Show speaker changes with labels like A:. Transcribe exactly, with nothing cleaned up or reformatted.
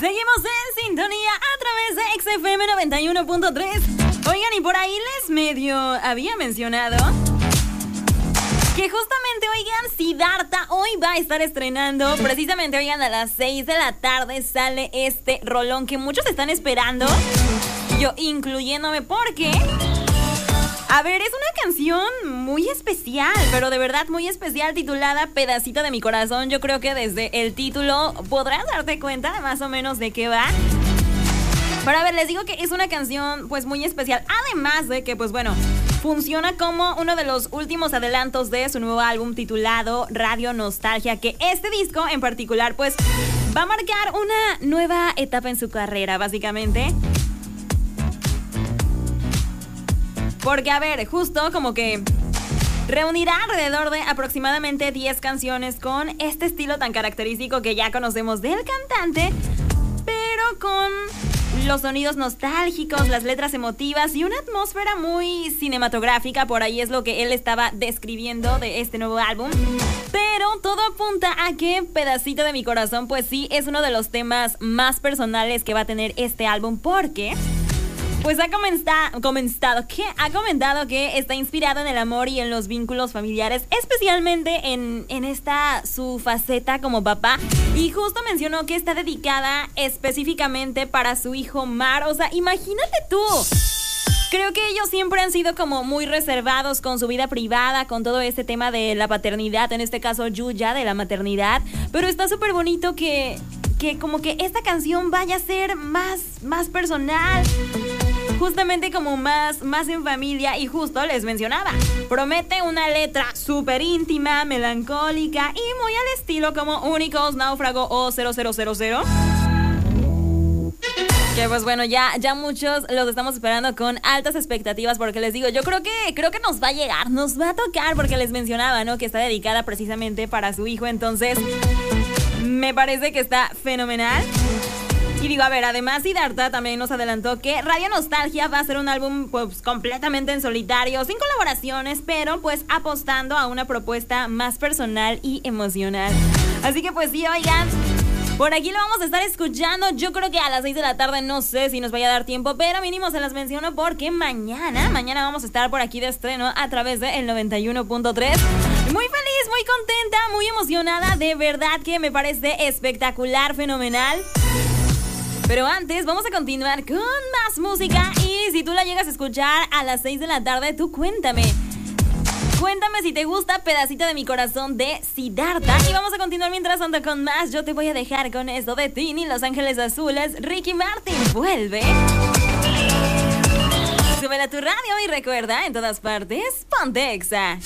A: Seguimos en sintonía a través de X F M noventa y uno punto tres. Oigan, y por ahí les medio había mencionado que justamente, oigan, Siddhartha hoy va a estar estrenando, precisamente, oigan, a las seis de la tarde sale este rolón que muchos están esperando, yo incluyéndome, porque, a ver, es una canción muy especial, pero de verdad muy especial, titulada Pedacito de mi corazón. Yo creo que desde el título podrás darte cuenta más o menos de qué va. Pero a ver, les digo que es una canción pues muy especial, además de que pues bueno, funciona como uno de los últimos adelantos de su nuevo álbum titulado Radio Nostalgia, que este disco en particular pues va a marcar una nueva etapa en su carrera, básicamente. Porque a ver, justo como que reunirá alrededor de aproximadamente diez canciones con este estilo tan característico que ya conocemos del cantante, pero con los sonidos nostálgicos, las letras emotivas y una atmósfera muy cinematográfica. Por ahí es lo que él estaba describiendo de este nuevo álbum. Pero todo apunta a que Pedacito de mi corazón, pues sí, es uno de los temas más personales que va a tener este álbum, porque pues ha comenzado, comenzado, que ha comentado que está inspirado en el amor y en los vínculos familiares, especialmente en, en esta su faceta como papá. Y justo mencionó que está dedicada específicamente para su hijo Mar. O sea, imagínate tú. Creo que ellos siempre han sido como muy reservados con su vida privada, con todo este tema de la paternidad, en este caso Yuya, de la maternidad. Pero está súper bonito que, que como que esta canción vaya a ser más, más personal, justamente como más, más en familia. Y justo les mencionaba, promete una letra súper íntima, melancólica y muy al estilo como Únicos, Náufrago o cero cero cero cero. Que pues bueno, ya, ya muchos los estamos esperando con altas expectativas, porque les digo, yo creo que, creo que nos va a llegar, nos va a tocar, porque les mencionaba, ¿no? Que está dedicada precisamente para su hijo. Entonces, me parece que está fenomenal. Y digo, a ver, además Siddhartha también nos adelantó que Radio Nostalgia va a ser un álbum pues completamente en solitario, sin colaboraciones, pero pues apostando a una propuesta más personal y emocional. Así que pues sí, oigan, por aquí lo vamos a estar escuchando. Yo creo que a las seis de la tarde, no sé si nos vaya a dar tiempo, pero mínimo se las menciono porque mañana, mañana vamos a estar por aquí de estreno a través de el noventa y uno punto tres. Muy feliz, muy contenta, muy emocionada, de verdad que me parece espectacular, fenomenal. Pero antes vamos a continuar con más música, y si tú la llegas a escuchar a las seis de la tarde, tú cuéntame. Cuéntame si te gusta Pedacito de mi corazón de Siddhartha. Y vamos a continuar mientras tanto con más. Yo te voy a dejar con esto de Tini, Los Ángeles Azules, Ricky Martin. Vuelve. Súbela a tu radio y recuerda, en todas partes, ponte Exa.